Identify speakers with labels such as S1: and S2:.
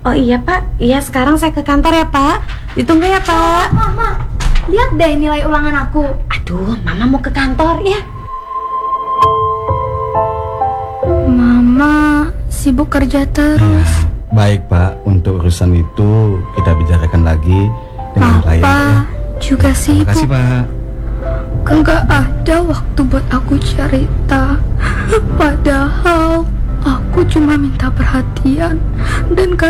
S1: Oh iya Pak, iya sekarang saya ke kantor ya Pak. Ditunggu ya Pak.
S2: Mama, lihat deh nilai ulangan aku.
S1: Aduh, Mama mau ke kantor ya.
S2: Mama sibuk kerja terus.
S3: Baik Pak, untuk urusan itu kita bicarakan lagi dengan klien.
S2: Papa juga
S3: Terima
S2: sibuk.
S3: kasih Pak.
S2: Enggak ada waktu buat aku cerita. Padahal aku cuma minta perhatian dan